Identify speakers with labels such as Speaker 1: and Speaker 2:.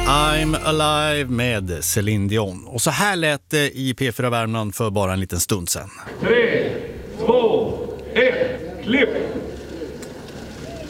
Speaker 1: I'm Alive med Céline Dion. Och så här lät det i P4 Värmland för bara en liten stund sedan.
Speaker 2: 3, 2, 1, klipp!